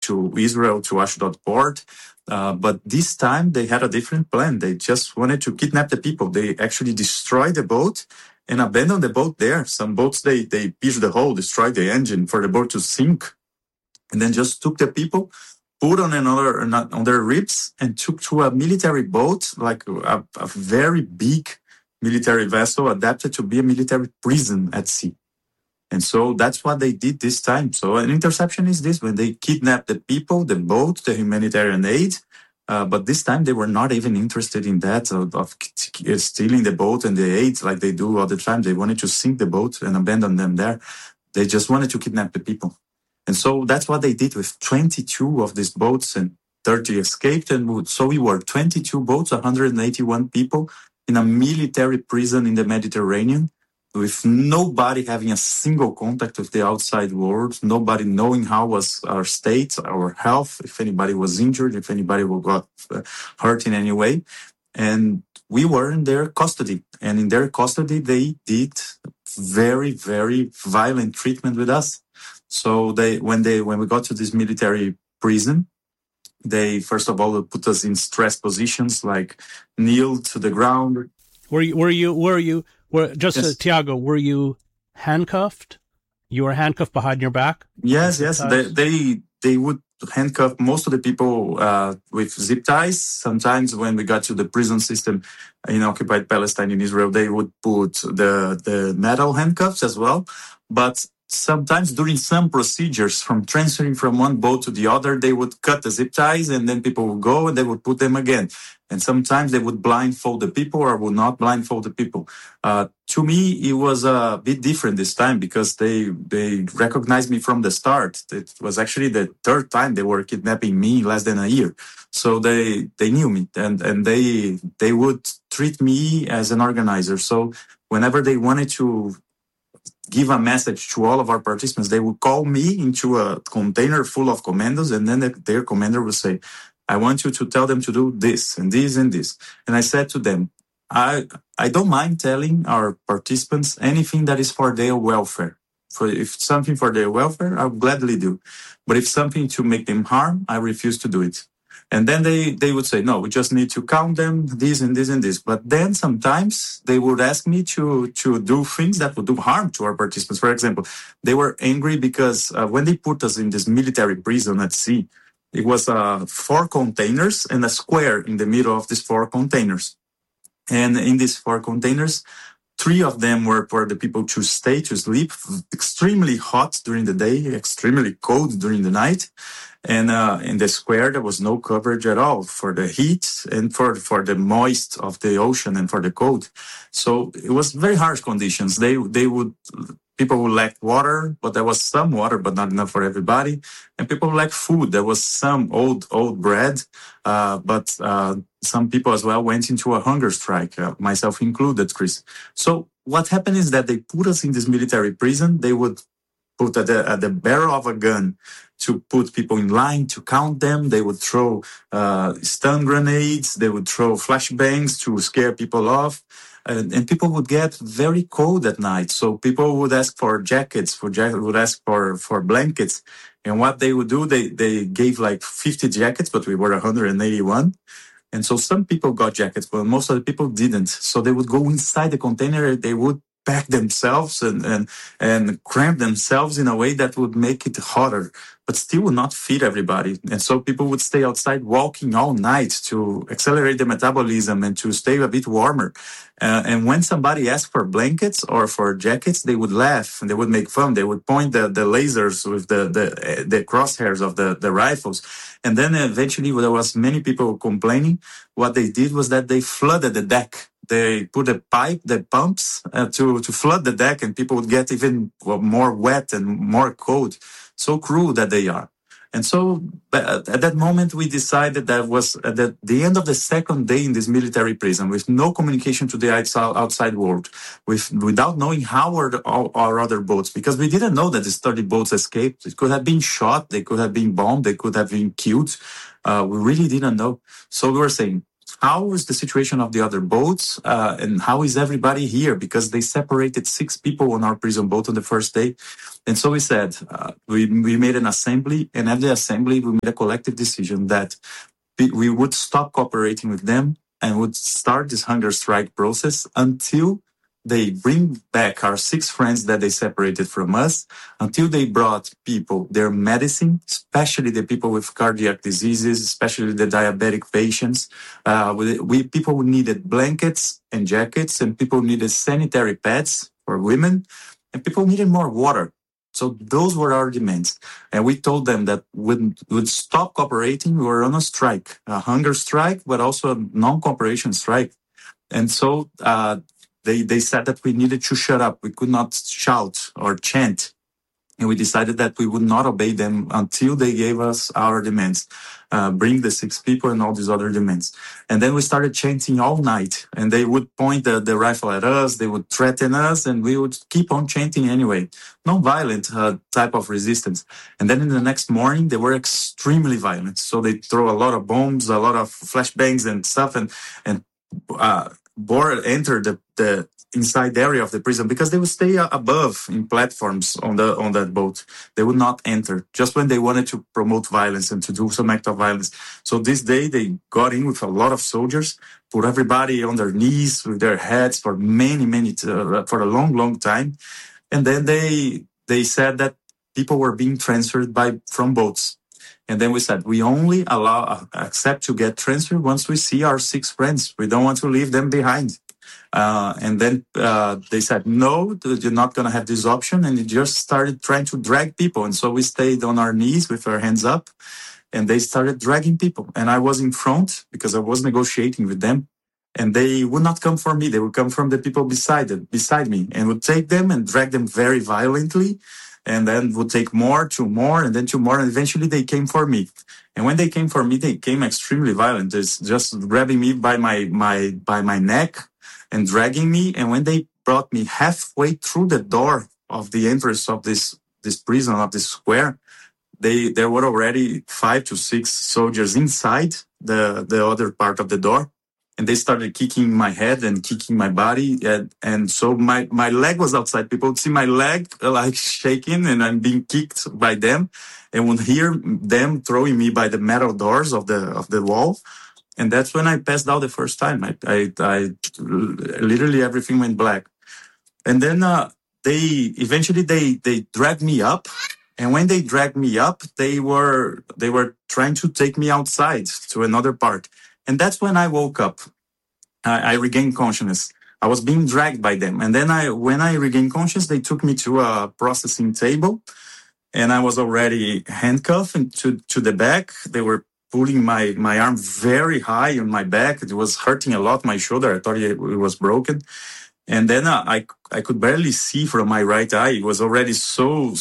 to Israel, to Ashdod port. But this time they had a different plan. They just wanted to kidnap the people. They actually destroyed the boat and abandoned the boat there. Some boats, they pierced the hole, destroyed the engine for the boat to sink, and then just took the people, put on their ribs, and took to a military boat, like a very big military vessel adapted to be a military prison at sea. And so that's what they did this time. So an interception is this, when they kidnap the people, the boat, the humanitarian aid. But this time they were not even interested in that, of stealing the boat and the aid like they do all the time. They wanted to sink the boat and abandon them there. They just wanted to kidnap the people. And so that's what they did with 22 of these boats, and 30 escaped. And so we were 22 boats, 181 people in a military prison in the Mediterranean, with nobody having a single contact with the outside world, nobody knowing how was our state, our health, if anybody was injured, if anybody got hurt in any way. And we were in their custody. And in their custody, they did very, very violent treatment with us. So when we got to this military prison, they first of all put us in stress positions, like kneel to the ground. Yes. Tiago, were you handcuffed? You were handcuffed behind your back? Yes. They would handcuff most of the people with zip ties. Sometimes when we got to the prison system in occupied Palestine in Israel, they would put the metal handcuffs as well. But sometimes during some procedures, from transferring from one boat to the other, they would cut the zip ties, and then people would go and they would put them again. And sometimes they would blindfold the people or would not blindfold the people. To me, it was a bit different this time, because they recognized me from the start. It was actually the third time they were kidnapping me in less than a year. So they knew me, and they would treat me as an organizer. So whenever they wanted to give a message to all of our participants, they would call me into a container full of commandos, and then their commander would say, I want you to tell them to do this and this and this. And I said to them, I don't mind telling our participants anything that is for their welfare. If something for their welfare, I'll gladly do. But if something to make them harm, I refuse to do it. And then they would say, no, we just need to count them, this and this and this. But then sometimes they would ask me to do things that would do harm to our participants. For example, they were angry because when they put us in this military prison at sea, it was 4 containers and a square in the middle of these 4 containers. And in these 4 containers, 3 of them were for the people to stay, to sleep, extremely hot during the day, extremely cold during the night. And in the square, there was no coverage at all for the heat and for the moist of the ocean and for the cold. So it was very harsh conditions. People would lack water, but there was some water, but not enough for everybody. And people would lack food. There was some old bread, but some people as well went into a hunger strike, myself included, Chris. So what happened is that they put us in this military prison. They would put at the barrel of a gun to put people in line, to count them. They would throw stun grenades. They would throw flashbangs to scare people off. And people would get very cold at night. So people would ask for jackets, would ask for blankets. And what they would do, they gave like 50 jackets, but we were 181. And so some people got jackets, but most of the people didn't. So they would go inside the container. They would pack themselves and cramp themselves in a way that would make it hotter, but still would not feed everybody. And so people would stay outside walking all night to accelerate the metabolism and to stay a bit warmer. And when somebody asked for blankets or for jackets, they would laugh and they would make fun. They would point the lasers with the crosshairs of the rifles. And then eventually there was many people complaining. What they did was that they flooded the deck. They put the pumps to flood the deck, and people would get even more wet and more cold. So cruel that they are. And so at that moment, we decided that was at the end of the second day in this military prison, with no communication to the outside world, without knowing how were our other boats, because we didn't know that these 30 boats escaped. It could have been shot, they could have been bombed, they could have been killed. We really didn't know. So we were saying, how is the situation of the other boats, and how is everybody here? Because they separated 6 people on our prison boat on the first day. And so we said, we made an assembly, and at the assembly, we made a collective decision that we would stop cooperating with them and would start this hunger strike process until they bring back our 6 friends that they separated from us, until they brought people their medicine, especially the people with cardiac diseases, especially the diabetic patients. People who needed blankets and jackets, and people needed sanitary pads for women, and people needed more water. So those were our demands. And we told them that we'd stop cooperating. We were on a strike, a hunger strike, but also a non-cooperation strike. And so they said that we needed to shut up. We could not shout or chant. And we decided that we would not obey them until they gave us our demands, bring the 6 people and all these other demands. And then we started chanting all night. And they would point the rifle at us, they would threaten us, and we would keep on chanting anyway. Non-violent type of resistance. And then in the next morning, they were extremely violent. So they throw a lot of bombs, a lot of flashbangs and stuff, and enter the inside area of the prison, because they would stay above in platforms on that boat. They would not enter just when they wanted to promote violence and to do some act of violence. So this day they got in with a lot of soldiers, put everybody on their knees with their heads for for a long time. And then they said that people were being transferred from boats. And then we said, we only accept to get transferred once we see our 6 friends. We don't want to leave them behind. And then they said, no, you're not going to have this option. And they just started trying to drag people. And so we stayed on our knees with our hands up, and they started dragging people. And I was in front because I was negotiating with them. And they would not come for me. They would come from the people beside me, and would take them and drag them very violently. And then would take more, 2 more, and then 2 more. And eventually they came for me. And when they came for me, they came extremely violent. It's just grabbing me by my neck and dragging me. And when they brought me halfway through the door of the entrance of this prison, of this square, there were already 5 to 6 soldiers inside the other part of the door. And they started kicking my head and kicking my body. And so my leg was outside. People would see my leg like shaking, and I'm being kicked by them, and would hear them throwing me by the metal doors of the wall. And that's when I passed out the first time. I literally everything went black. And then they eventually dragged me up. And when they dragged me up, they were trying to take me outside to another part. And that's when I woke up. I regained consciousness. I was being dragged by them. And then when I regained consciousness, they took me to a processing table, and I was already handcuffed to the back. They were pulling my arm very high on my back. It was hurting a lot, my shoulder. I thought it was broken. And then I could barely see from my right eye. It was already so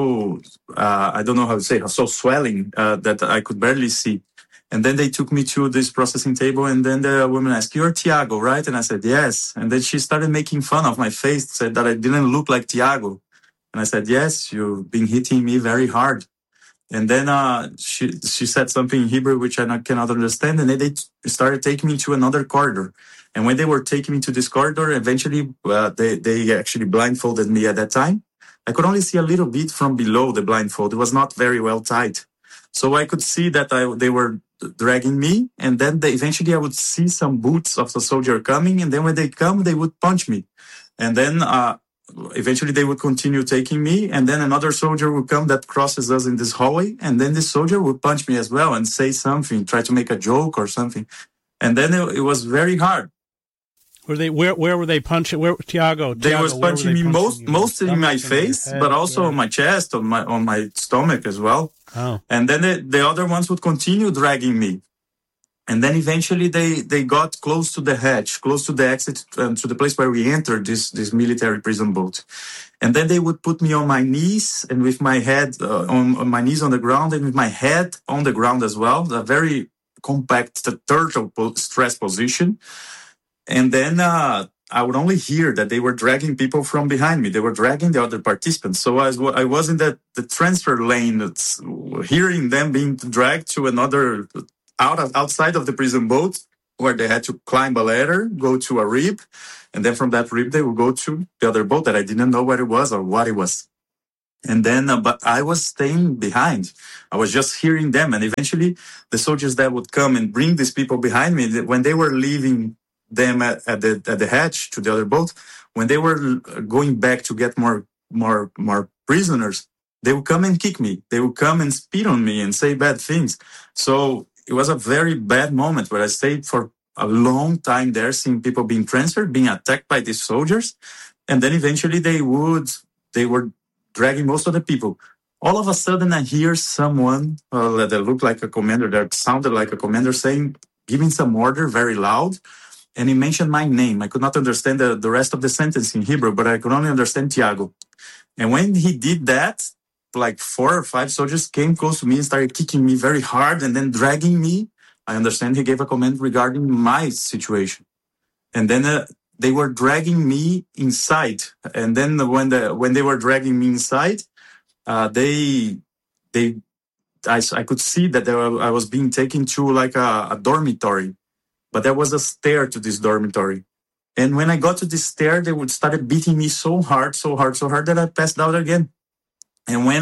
I don't know how to say, so swelling that I could barely see. And then they took me to this processing table, and then the woman asked, "You're Tiago, right?" And I said, "Yes." And then she started making fun of my face, said that I didn't look like Tiago. And I said, "Yes, you've been hitting me very hard." And then she said something in Hebrew which I cannot understand, and then they started taking me to another corridor. And when they were taking me to this corridor, eventually they actually blindfolded me at that time. I could only see a little bit from below the blindfold. It was not very well tied. So I could see that they were dragging me, and then eventually I would see some boots of the soldier coming, and then when they come, they would punch me. And then eventually they would continue taking me, and then another soldier would come that crosses us in this hallway, and then this soldier would punch me as well and say something, try to make a joke or something. And then it was very hard. Where were they punching? Tiago, they was punching me mostly in my face, but also on my chest, on my stomach as well. Oh. And then the other ones would continue dragging me. And then eventually they got close to the hatch, close to the exit, to the place where we entered this military prison boat. And then they would put me on my knees, and with my head on my knees on the ground, and with my head on the ground as well, a very compact turtle stress position. And then I would only hear that they were dragging people from behind me. They were dragging the other participants. So I was in the transfer lane, hearing them being dragged to another outside of the prison boat. where they had to climb a ladder, go to a rib, and then from that rib they would go to the other boat that I didn't know what it was or what it was. And then, but I was staying behind. I was just hearing them. And eventually the soldiers that would come and bring these people behind me, when they were leaving them at the hatch to the other boat, when they were going back to get more prisoners, they would come and kick me. They would come and spit on me and say bad things. So it was a very bad moment where I stayed for a long time there, seeing people being transferred, being attacked by these soldiers. And then eventually they were dragging most of the people. All of a sudden, I hear someone that looked like a commander, that sounded like a commander, giving some order very loud. And he mentioned my name. I could not understand the rest of the sentence in Hebrew, but I could only understand Tiago. And when he did that, like 4 or 5 soldiers came close to me and started kicking me very hard and then dragging me. I understand he gave a command regarding my situation. And then they were dragging me inside. And then when they were dragging me inside, I could see that I was being taken to like a dormitory, but there was a stair to this dormitory. And when I got to this stair, they would started beating me so hard that I passed out again. And when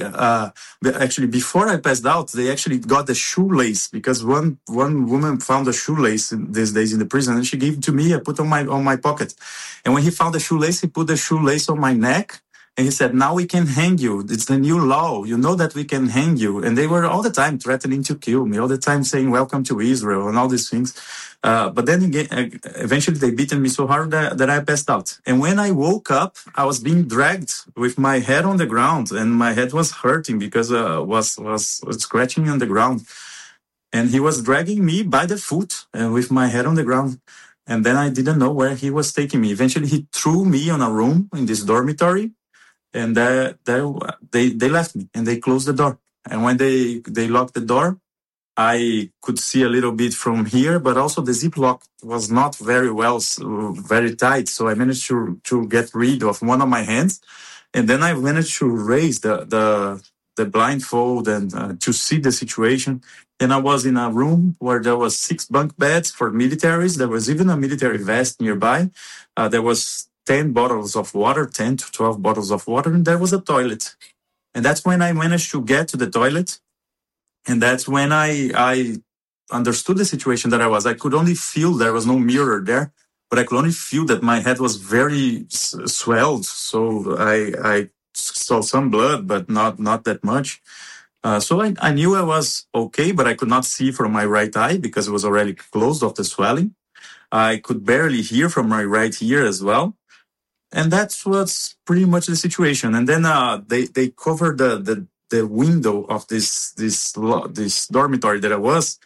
actually before I passed out, they actually got the shoelace, because one woman found a shoelace these days in the prison, and she gave it to me. I put on my pocket. And when he found the shoelace, he put the shoelace on my neck. And he said, "Now we can hang you. It's the new law. You know that we can hang you." And they were all the time threatening to kill me, all the time saying, "Welcome to Israel," and all these things. But then again, eventually they beaten me so hard that I passed out. And when I woke up, I was being dragged with my head on the ground, and my head was hurting because was scratching on the ground. And he was dragging me by the foot with my head on the ground. And then I didn't know where he was taking me. Eventually he threw me on a room in this dormitory. And they left me and they closed the door. And when they locked the door, I could see a little bit from here, but also the zip lock was not very tight. So I managed to get rid of one of my hands. And then I managed to raise the blindfold and to see the situation. And I was in a room where there was 6 bunk beds for militaries. There was even a military vest nearby. There was 10 bottles of water, 10 to 12 bottles of water, and there was a toilet. And that's when I managed to get to the toilet. And that's when I understood the situation that I was. I could only feel there was no mirror there, but I could only feel that my head was very swelled. So I saw some blood, but not that much. So I knew I was okay, but I could not see from my right eye because it was already closed off the swelling. I could barely hear from my right ear as well. And that was pretty much the situation. And then they covered the window of this dormitory that I was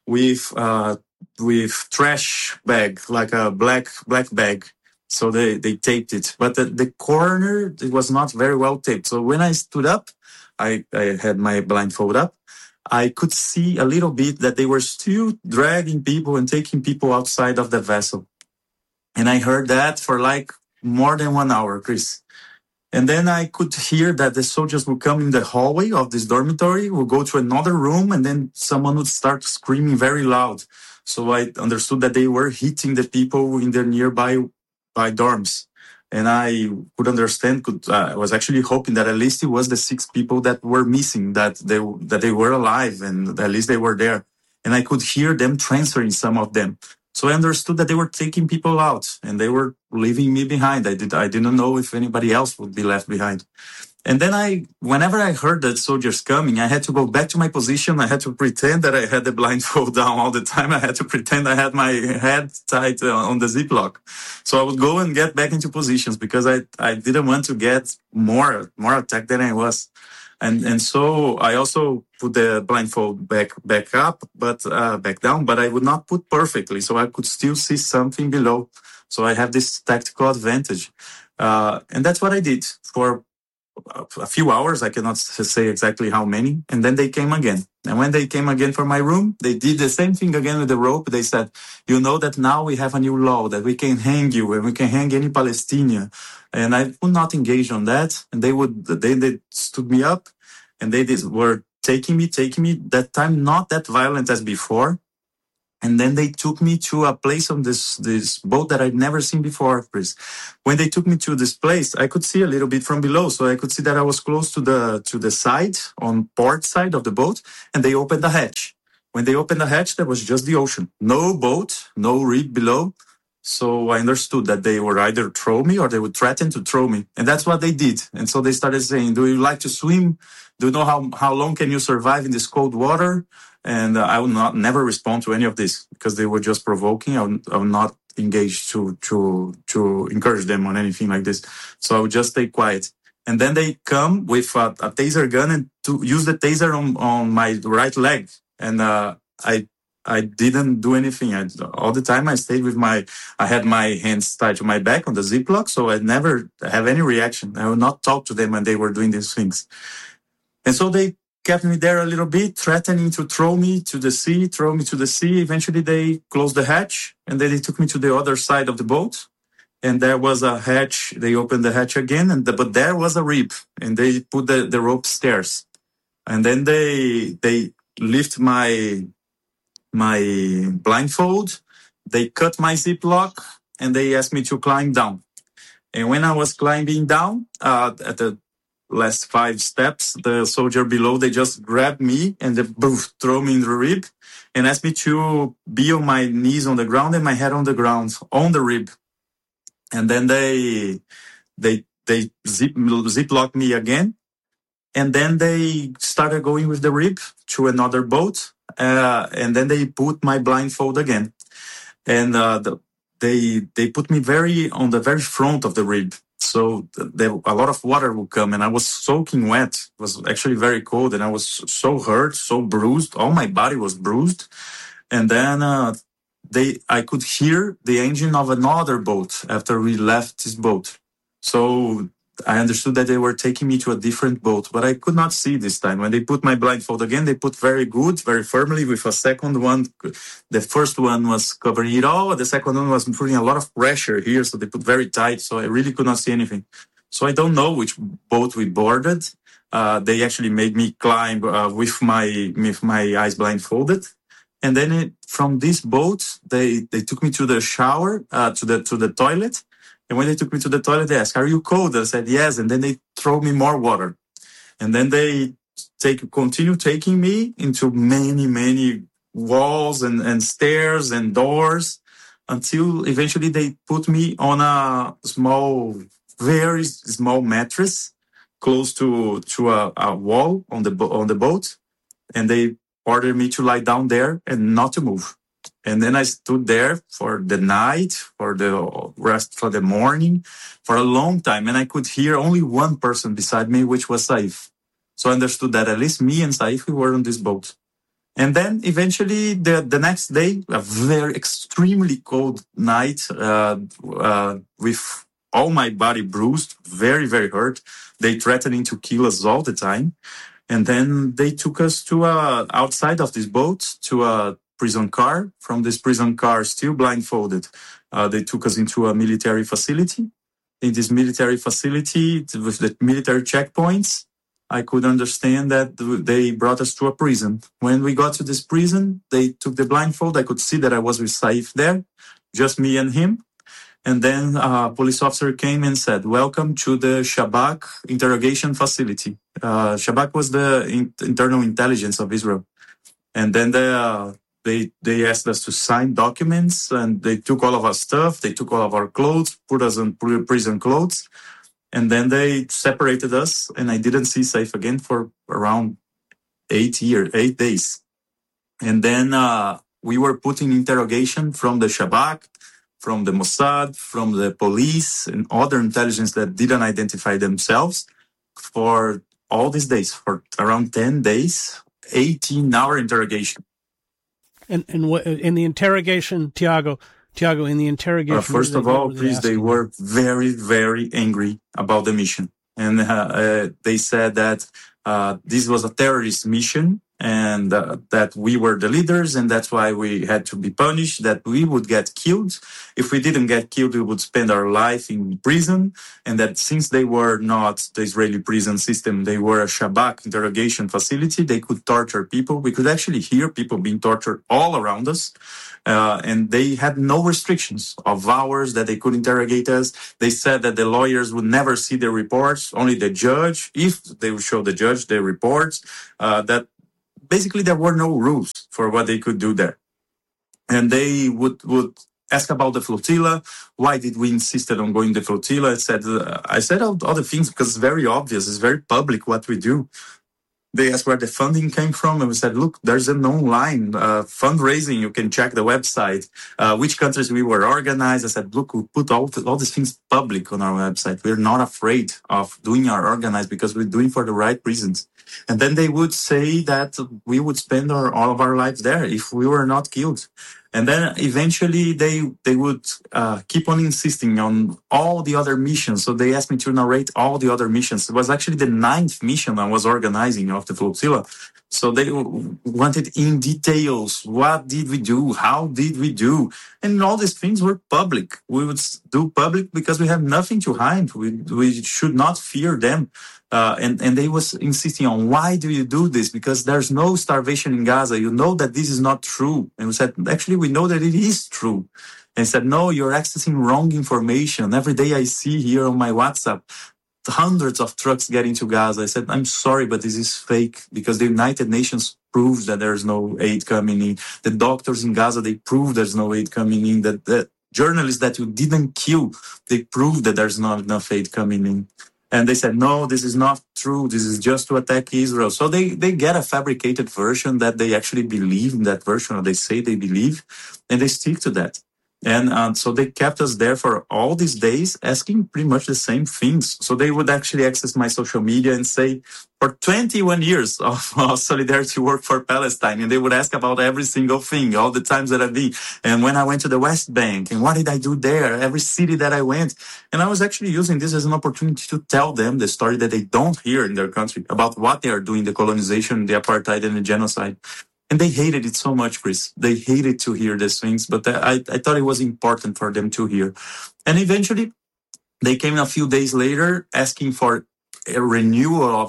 with trash bag, like a black bag. So they taped it. But the corner, it was not very well taped. So when I stood up, I had my blindfold up. I could see a little bit that they were still dragging people and taking people outside of the vessel. And I heard that for like more than 1 hour, Chris. And then I could hear that the soldiers would come in the hallway of this dormitory, would go to another room, and then someone would start screaming very loud. So I understood that they were hitting the people in the nearby dorms. And I could understand, I was actually hoping that at least it was the 6 people that were missing, that they were alive, and at least they were there. And I could hear them transferring some of them. So I understood that they were taking people out and they were leaving me behind. I didn't know if anybody else would be left behind. And then whenever I heard the soldiers coming, I had to go back to my position. I had to pretend that I had the blindfold down all the time. I had to pretend I had my head tied on the zip lock. So I would go and get back into positions because I didn't want to get more attacked than I was. And so I also put the blindfold back up, but back down, but I would not put perfectly. So I could still see something below. So I have this tactical advantage. And that's what I did for a few hours. I cannot say exactly how many. And then they came again. And when they came again for my room, they did the same thing again with the rope. They said, "You know that now we have a new law that we can hang you and we can hang any Palestinian." And I would not engage on that. And they stood me up and were taking me that time, not that violent as before. And then they took me to a place on this boat that I'd never seen before, Chris. When they took me to this place, I could see a little bit from below. So I could see that I was close to the side, on port side of the boat, and they opened the hatch. When they opened the hatch, there was just the ocean. No boat, no rig below. So I understood that they would either throw me or they would threaten to throw me. And that's what they did. And so they started saying, do you like to swim? Do you know how long can you survive in this cold water? And I would never respond to any of this because they were just provoking. I would not engage to encourage them on anything like this. So I would just stay quiet. And then they come with a taser gun and to use the taser on my right leg. And I didn't do anything. All the time I stayed I had my hands tied to my back on the Ziploc, so I never have any reaction. I would not talk to them when they were doing these things. And so they kept me there a little bit, threatening to throw me to the sea. Eventually they closed the hatch, and then they took me to the other side of the boat. And there was a hatch. They opened the hatch again, but there was a rib, and they put the rope stairs. And then they lift my blindfold, they cut my Ziploc, and they asked me to climb down. And when I was climbing down, at the last 5 steps, the soldier below, they just grabbed me and they throw me in the rib and asked me to be on my knees on the ground and my head on the ground, on the rib. And then they ziplocked me again. And then they started going with the rib to another boat. And then they put my blindfold again. And they put me on the very front of the rib. So a lot of water would come, and I was soaking wet. It was actually very cold, and I was so hurt, so bruised. All my body was bruised. And then I could hear the engine of another boat after we left this boat. So I understood that they were taking me to a different boat, but I could not see this time. When they put my blindfold again, they put very good, very firmly with a second one. The first one was covering it all. The second one was putting a lot of pressure here, so they put very tight, so I really could not see anything. So I don't know which boat we boarded. They actually made me climb with my eyes blindfolded. And then from this boat, they took me to the shower, to the toilet. And when they took me to the toilet, they asked, "Are you cold?" I said, "Yes." And then they throw me more water. And then they continue taking me into many, many walls and stairs and doors until eventually they put me on a very small mattress close to a wall on the boat. And they ordered me to lie down there and not to move. And then I stood there for the night, for the morning, for a long time. And I could hear only one person beside me, which was Saif. So I understood that at least me and Saif, we were on this boat. And then eventually the next day, a very extremely cold night, with all my body bruised, very, very hurt. They threatening to kill us all the time. And then they took us to outside of this boat to a prison car. From this prison car, still blindfolded, they took us into a military facility. In this military facility, with the military checkpoints, I could understand that they brought us to a prison. When we got to this prison, they took the blindfold. I could see that I was with Saif there, just me and him. And then a police officer came and said, "Welcome to the Shabak interrogation facility." Shabak was the internal intelligence of Israel. And then they asked us to sign documents, and they took all of our stuff. They took all of our clothes, put us in prison clothes. And then they separated us, and I didn't see Saif again for around 8 days. And then we were put in interrogation from the Shabak, from the Mossad, from the police, and other intelligence that didn't identify themselves for all these days, for around 10 days, 18-hour interrogation. And in the interrogation, Tiago, in the interrogation... first of all, please, they were very, very angry about the mission. And they said that this was a terrorist mission, and that we were the leaders, and that's why we had to be punished, that we would get killed. If we didn't get killed, we would spend our life in prison, and that since they were not the Israeli prison system, they were a Shabak interrogation facility, they could torture people. We could actually hear people being tortured all around us. And they had no restrictions of hours that they could interrogate us. They said that the lawyers would never see the reports, only the judge, if they would show the judge the reports, that basically there were no rules for what they could do there. And they would ask about the flotilla. Why did we insisted on going the flotilla? I said all the things because it's very obvious. It's very public what we do. They asked where the funding came from, and we said, look, there's an online fundraising. You can check the website, which countries we were organized. I said, look, we put all these things public on our website. We're not afraid of doing our organized because we're doing for the right reasons. And then they would say that we would spend all of our lives there if we were not killed. And then eventually they would keep on insisting on all the other missions. So they asked me to narrate all the other missions. It was actually the 9th mission I was organizing of the flotilla. So they wanted in details. What did we do? How did we do? And all these things were public. We would do public because we have nothing to hide. We should not fear them. And they was insisting on, why do you do this? Because there's no starvation in Gaza. You know that this is not true. And we said, actually, we know that it is true. And he said, no, you're accessing wrong information. Every day I see here on my WhatsApp, hundreds of trucks getting to Gaza. I said, I'm sorry, but this is fake because the United Nations proves that there's no aid coming in. The doctors in Gaza, they prove there's no aid coming in. That the journalists that you didn't kill, they prove that there's not enough aid coming in. And they said, no, this is not true. This is just to attack Israel. So they get a fabricated version that they actually believe in that version, or they say they believe, and they stick to that. And so they kept us there for all these days asking pretty much the same things. So they would actually access my social media and say, for 21 years of solidarity work for Palestine, and they would ask about every single thing, all the times that I've been, and when I went to the West Bank, and what did I do there, every city that I went. And I was actually using this as an opportunity to tell them the story that they don't hear in their country about what they are doing, the colonization, the apartheid, and the genocide. And they hated it so much, Chris. They hated to hear these things, but I thought it was important for them to hear. And eventually, they came a few days later asking for a renewal of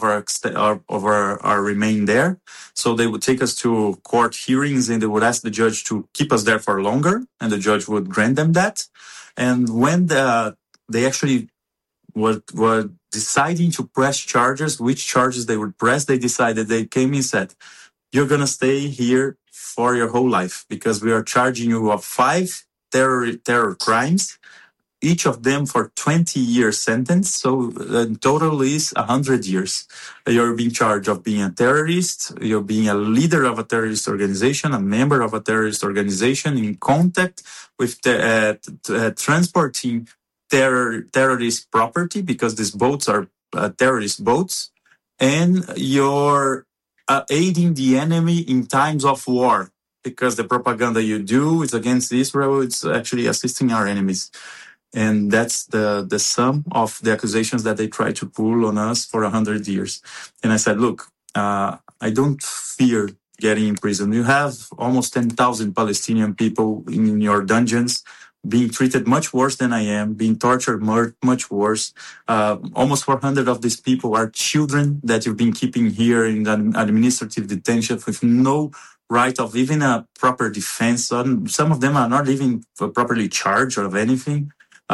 our remain there. So they would take us to court hearings, and they would ask the judge to keep us there for longer, and the judge would grant them that. And when they actually were deciding to press charges, which charges they would press, they decided, they came and said, you're going to stay here for your whole life because we are charging you of 5 terror crimes, each of them for 20-year sentence. So the total is 100 years. You're being charged of being a terrorist. You're being a leader of a terrorist organization, a member of a terrorist organization in contact with transporting terrorist property, because these boats are terrorist boats, and you're aiding the enemy in times of war, because the propaganda you do is against Israel. It's actually assisting our enemies. And that's the sum of the accusations that they try to pull on us for 100 years. And I said, look, I don't fear getting in prison. You have almost 10,000 Palestinian people in your dungeons being treated much worse than I am, being tortured much worse. Almost 400 of these people are children that you've been keeping here in an administrative detention with no right of even a proper defense. Some of them are not even properly charged of anything.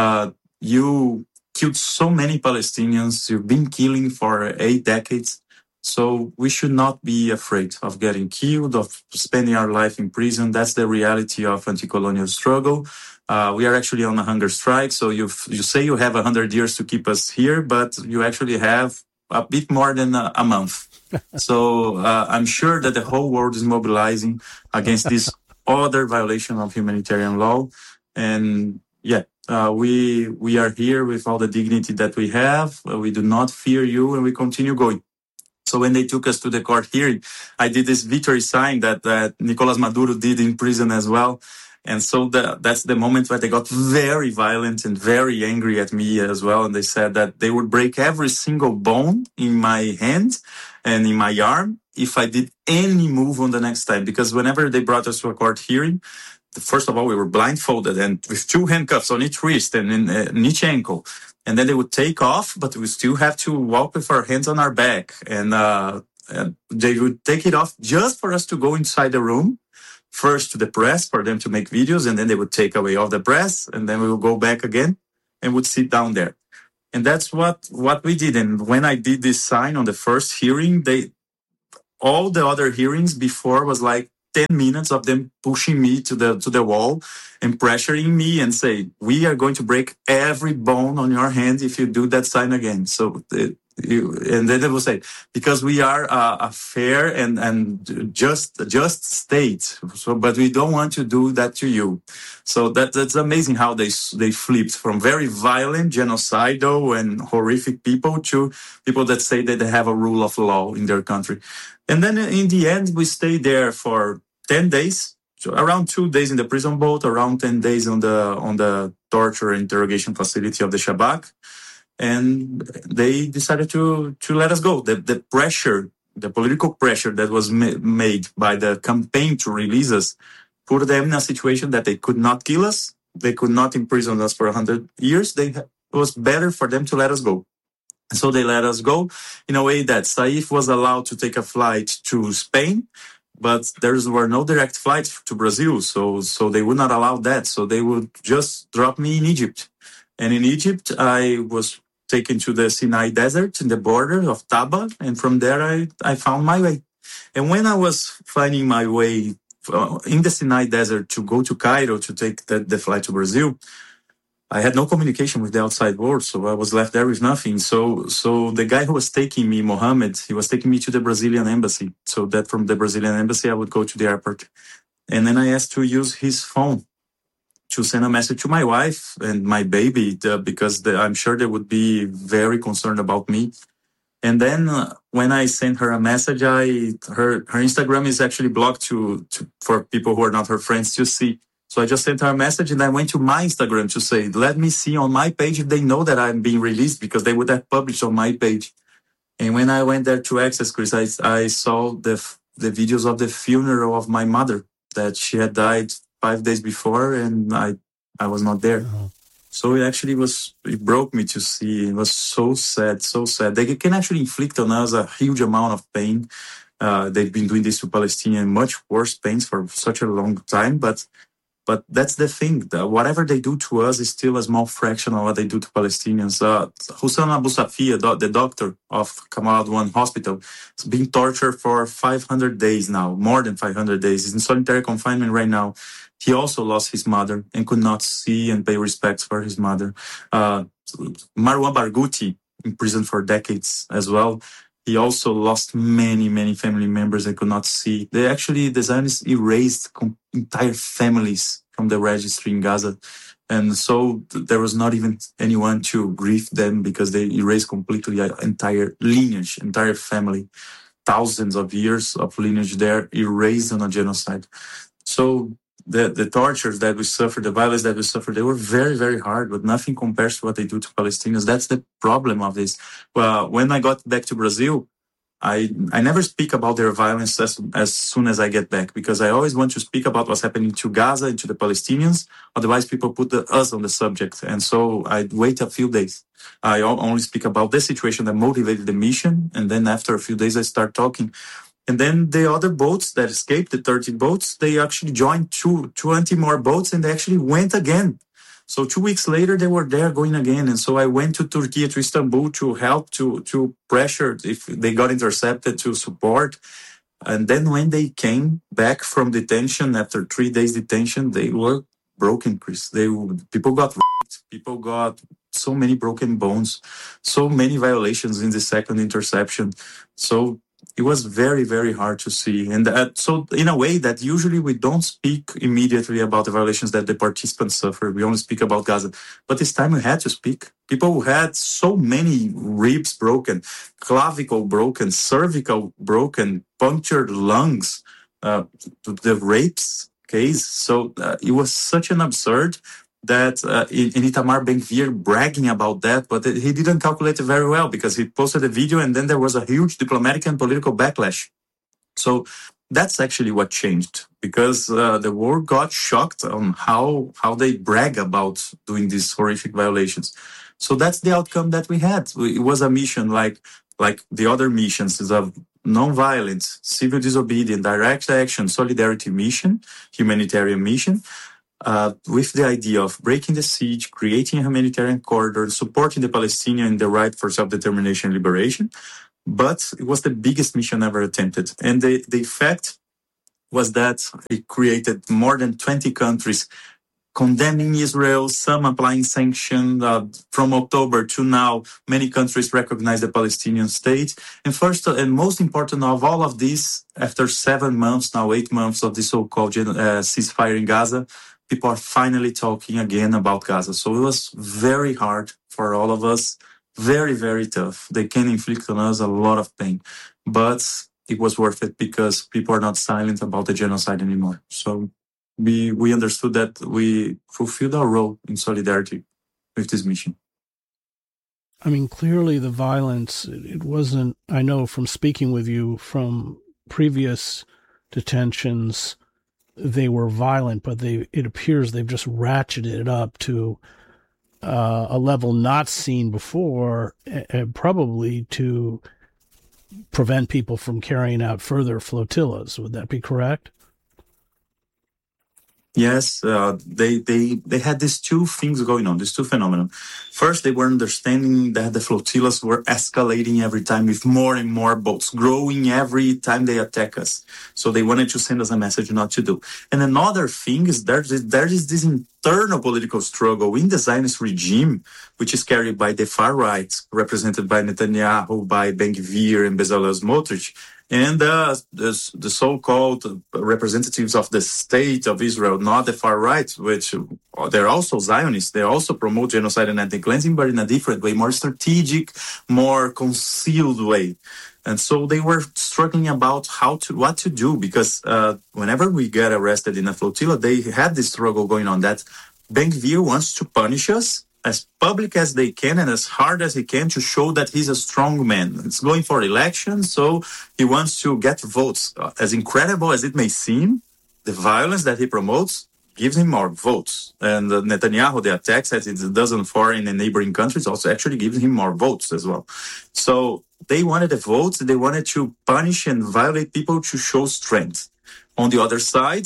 You killed so many Palestinians. You've been killing for 8 decades. So we should not be afraid of getting killed, of spending our life in prison. That's the reality of anti-colonial struggle. We are actually on a hunger strike. So you say you have 100 years to keep us here, but you actually have a bit more than a month. So I'm sure that the whole world is mobilizing against this other violation of humanitarian law. And yeah, we are here with all the dignity that we have. We do not fear you, and we continue going. So when they took us to the court hearing, I did this victory sign that Nicolas Maduro did in prison as well. And so that's the moment where they got very violent and very angry at me as well. And they said that they would break every single bone in my hand and in my arm if I did any move on the next time, because whenever they brought us to a court hearing, first of all, we were blindfolded and with 2 handcuffs on each wrist and in each ankle. And then they would take off, but we still have to walk with our hands on our back. And they would take it off just for us to go inside the room, first to the press for them to make videos, and then they would take away all the press, and then we would go back again and would sit down there. And that's what we did. And when I did this sign on the first hearing, all the other hearings before was like 10 minutes of them pushing me to the wall and pressuring me and say, we are going to break every bone on your hand if you do that sign again. So, and then they will say, because we are a fair and just state, so, but we don't want to do that to you. So that's amazing how they flipped from very violent, genocidal and horrific people to people that say that they have a rule of law in their country. And then in the end, we stayed there for 10 days, so around 2 days in the prison boat, around 10 days on the torture interrogation facility of the Shabak. And they decided to let us go. The pressure, the political pressure that was made by the campaign to release us, put them in a situation that they could not kill us. They could not imprison us for 100 years. It was better for them to let us go. So they let us go in a way that Saif was allowed to take a flight to Spain, but there were no direct flights to Brazil. So they would not allow that. So they would just drop me in Egypt. And in Egypt, I was taken to the Sinai Desert in the border of Taba. And from there, I found my way. And when I was finding my way in the Sinai Desert to go to Cairo to take the flight to Brazil, I had no communication with the outside world, so I was left there with nothing. So the guy who was taking me, Mohammed, he was taking me to the Brazilian embassy. So that from the Brazilian embassy, I would go to the airport. And then I asked to use his phone to send a message to my wife and my baby, because I'm sure they would be very concerned about me. And then when I sent her a message, her Instagram is actually blocked for people who are not her friends to see. So I just sent her a message and I went to my Instagram to say, let me see on my page if they know that I'm being released, because they would have published on my page. And when I went there to access, Chris, I saw the videos of the funeral of my mother, that she had died 5 days before and I was not there. Oh. So it broke me to see. It was so sad, so sad. They can actually inflict on us a huge amount of pain. They've been doing this to Palestinians, much worse pains for such a long time, but that's the thing. Whatever they do to us is still a small fraction of what they do to Palestinians. Hussein Abu Safia, the doctor of Kamal Adwan Hospital, is being tortured for 500 days now, more than 500 days. He's in solitary confinement right now. He also lost his mother and could not see and pay respects for his mother. Marwan Barghouti, in prison for decades as well. He also lost many, many family members and could not see. The Zionists erased entire families from the registry in Gaza. And so there was not even anyone to grieve them, because they erased completely an entire lineage, entire family. Thousands of years of lineage there erased on a genocide. So the tortures that we suffered, the violence that we suffered, they were very, very hard, but nothing compares to what they do to Palestinians. That's the problem of this. Well, when I got back to Brazil, I never speak about their violence as soon as I get back, because I always want to speak about what's happening to Gaza and to the Palestinians. Otherwise, people put us on the subject. And so I wait a few days. I only speak about the situation that motivated the mission. And then after a few days, I start talking. And then the other boats that escaped, the 30 boats, they actually joined 20 more boats, and they actually went again. So 2 weeks later, they were there going again. And so I went to Turkey, to Istanbul, to help, to pressure if they got intercepted, to support. And then when they came back from detention, after 3 days detention, they were broken, Chris. People got raped. People got so many broken bones, so many violations in the second interception. So it was very, very hard to see. And so in a way that usually we don't speak immediately about the violations that the participants suffer. We only speak about Gaza. But this time we had to speak. People who had so many ribs broken, clavicle broken, cervical broken, punctured lungs, the rapes case. So it was such an absurd that in Itamar Ben-Gvir bragging about that, but he didn't calculate it very well, because he posted a video and then there was a huge diplomatic and political backlash. So that's actually what changed, because the world got shocked on how they brag about doing these horrific violations. So that's the outcome that we had. It was a mission like the other missions, is a non-violent, civil disobedience, direct action, solidarity mission, humanitarian mission, with the idea of breaking the siege, creating a humanitarian corridor, supporting the Palestinians in the right for self-determination and liberation. But it was the biggest mission ever attempted. And the effect was that it created more than 20 countries condemning Israel, some applying sanctions. From October to now, many countries recognize the Palestinian state. And first and most important of all of this, after 7 months, now 8 months of the so-called ceasefire in Gaza, people are finally talking again about Gaza. So it was very hard for all of us, very, very tough. They can inflict on us a lot of pain, but it was worth it because people are not silent about the genocide anymore. So we understood that we fulfilled our role in solidarity with this mission. I mean, clearly the violence, it wasn't, I know from speaking with you from previous detentions, they were violent, but it appears they've just ratcheted it up to a level not seen before, probably to prevent people from carrying out further flotillas. Would that be correct? Yes, they had these two things going on, these two phenomena. First, they were understanding that the flotillas were escalating every time with more and more boats, growing every time they attack us. So they wanted to send us a message not to do. And another thing is there is this internal political struggle in the Zionist regime, which is carried by the far right, represented by Netanyahu, by Ben-Gvir and Bezalel Smotrich, and the so-called representatives of the state of Israel, not the far right, which they're also Zionists. They also promote genocide and ethnic cleansing, but in a different way, more strategic, more concealed way. And so they were struggling about what to do, because whenever we get arrested in a flotilla, they had this struggle going on that Ben-Gvir wants to punish us as public as they can and as hard as he can to show that he's a strong man. It's going for elections, so he wants to get votes. As incredible as it may seem, the violence that he promotes gives him more votes. And Netanyahu, the attacks that it does on foreign and neighboring countries also actually gives him more votes as well. So they wanted the votes, they wanted to punish and violate people to show strength. On the other side,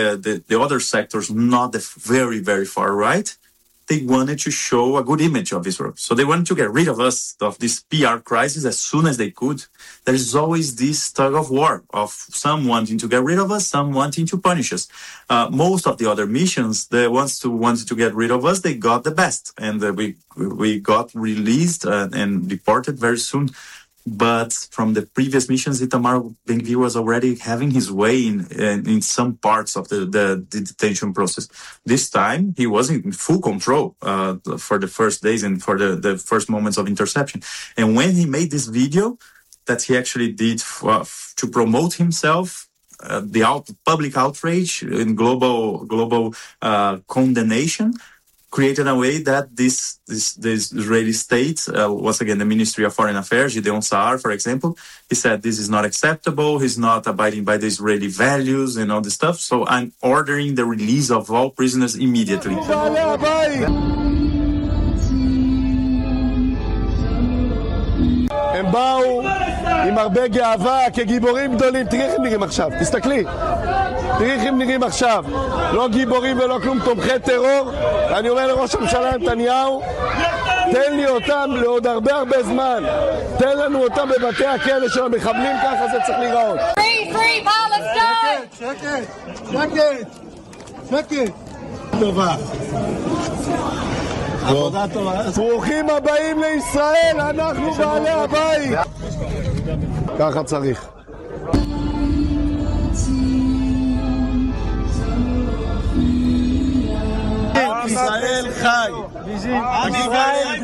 the other sectors, not the very, very far right, they wanted to show a good image of Israel. So they wanted to get rid of us, of this PR crisis, as soon as they could. There is always this tug of war of some wanting to get rid of us, some wanting to punish us. Most of the other missions, the ones who wanted to get rid of us, they got the best. And we got released and deported very soon. But from the previous missions, Itamar Ben-Gvir was already having his way in some parts of the detention process. This time, he was in full control for the first days and for the first moments of interception. And when he made this video that he actually did to promote himself, the public outrage and global condemnation, created a way that this Israeli state, once again, the Ministry of Foreign Affairs, Gideon Saar, for example, he said this is not acceptable, he's not abiding by the Israeli values and all this stuff, so I'm ordering the release of all prisoners immediately. הם באו עם הרבה גאווה כגיבורים גדולים. תראי איך הם נראים עכשיו, תסתכלי, תראי איך הם נראים עכשיו, לא גיבורים ולא כלום, תומכי טרור. אני אומר לראש הממשלה נתניהו, תן לי אותם לעוד הרבה זמן, תן לנו אותם בבתי הכלא של המחבלים, ככה זה צריך להיראות. Free Palestine! שקט טובה, עבודה טובה. ברוכים הבאים לישראל, אנחנו בעלי הבית, ככה צריך. ישראל חי, ישראל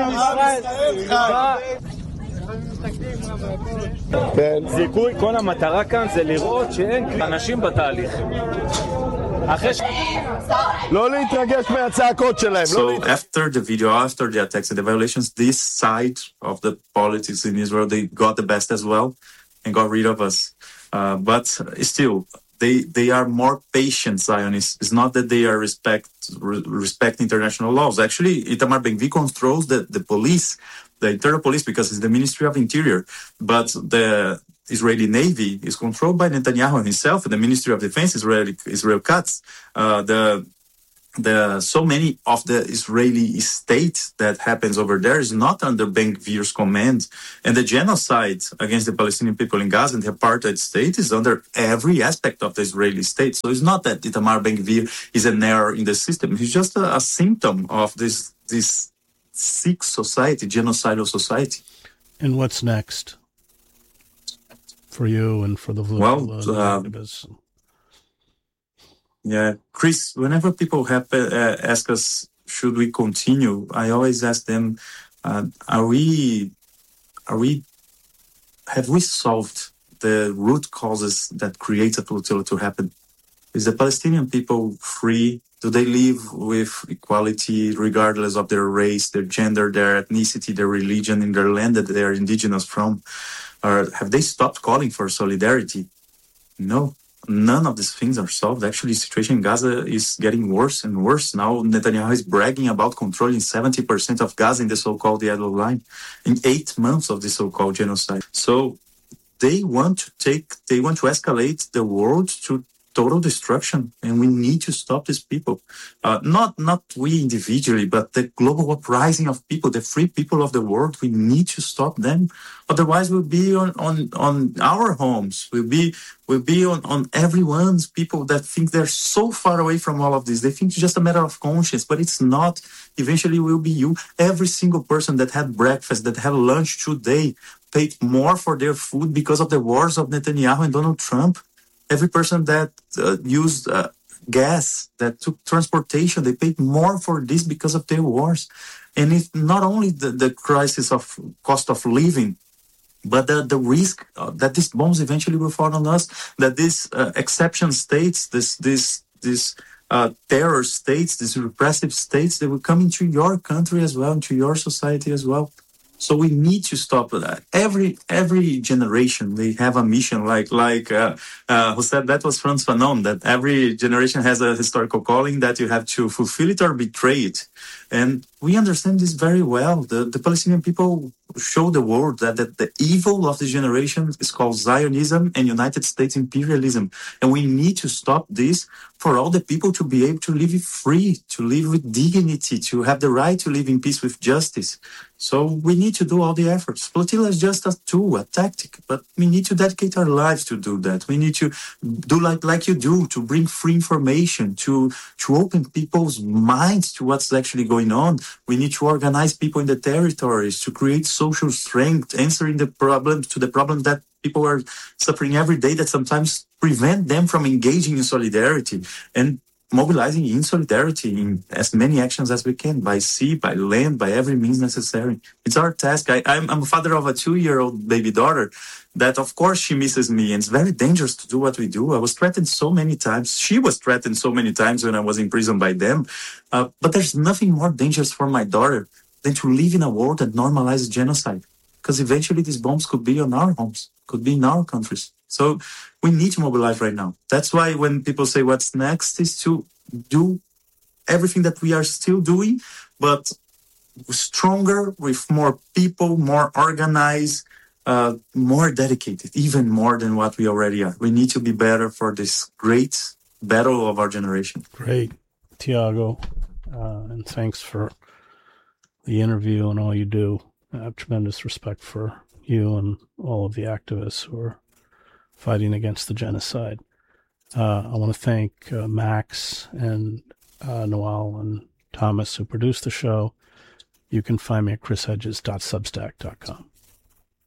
חי. זיכוי, כל המטרה כאן זה לראות שאין אנשים בתהליך. לא להתרגש מהצעקות שלהם. So after the video, after the attacks and the violations, this side of the politics in Israel, they got the best as well and got rid of us. But still, they are more patient Zionists. It's not that they are respect international laws. Actually, Itamar Ben-Gvir controls the police, the internal police, because it's the Ministry of Interior. But the Israeli Navy is controlled by Netanyahu himself, and the Ministry of Defense is Israel Katz. So many of the Israeli state that happens over there is not under Ben-Gvir's command, and the genocide against the Palestinian people in Gaza and the apartheid state is under every aspect of the Israeli state. So it's not that Itamar Ben-Gvir is an error in the system; he's just a symptom of this sick society, genocidal society. And what's next for you and for the activists? Yeah, Chris, whenever people ask us, should we continue? I always ask them, have we solved the root causes that create a flotilla to happen? Is the Palestinian people free? Do they live with equality regardless of their race, their gender, their ethnicity, their religion, in their land that they are indigenous from? Or have they stopped calling for solidarity? No. None of these things are solved. Actually, the situation in Gaza is getting worse and worse. Now, Netanyahu is bragging about controlling 70% of Gaza in the so-called Yellow Line in 8 months of the so-called genocide. So they want to escalate the world to total destruction, and we need to stop these people. Not we individually, but the global uprising of people, the free people of the world. We need to stop them. Otherwise, we'll be on our homes. We'll be on everyone's people that think they're so far away from all of this. They think it's just a matter of conscience, but it's not. Eventually, it will be you. Every single person that had breakfast, that had lunch today, paid more for their food because of the wars of Netanyahu and Donald Trump. Every person that used gas, that took transportation, they paid more for this because of their wars. And it's not only the crisis of cost of living, but the risk that these bombs eventually will fall on us, that these exception states, these terror states, these repressive states, they will come into your country as well, into your society as well. So we need to stop that. Every generation, they have a mission, like who said that was Frantz Fanon, that every generation has a historical calling that you have to fulfill it or betray it. And we understand this very well. The Palestinian people show the world that the evil of this generation is called Zionism and United States imperialism. And we need to stop this for all the people to be able to live free, to live with dignity, to have the right to live in peace with justice. So we need to do all the efforts. Flotilla is just a tool, a tactic, but we need to dedicate our lives to do that. We need to do like you do, to bring free information, to open people's minds to what's actually going on. We need to organize people in the territories, to create social strength, answering the problem that people are suffering every day, that sometimes prevent them from engaging in solidarity and mobilizing in solidarity in as many actions as we can, by sea, by land, by every means necessary. It's our task. I'm a father of a 2-year-old baby daughter that, of course, she misses me, and it's very dangerous to do what we do. I was threatened so many times. She was threatened so many times when I was in prison by them. But there's nothing more dangerous for my daughter than to live in a world that normalizes genocide, because eventually these bombs could be on our homes, could be in our countries. So we need to mobilize right now. That's why when people say what's next, is to do everything that we are still doing, but stronger, with more people, more organized, more dedicated, even more than what we already are. We need to be better for this great battle of our generation. Great, Tiago, and thanks for the interview and all you do. I have tremendous respect for you and all of the activists who are fighting against the genocide. I want to thank Max and Noel and Thomas who produced the show. You can find me at chrishedges.substack.com.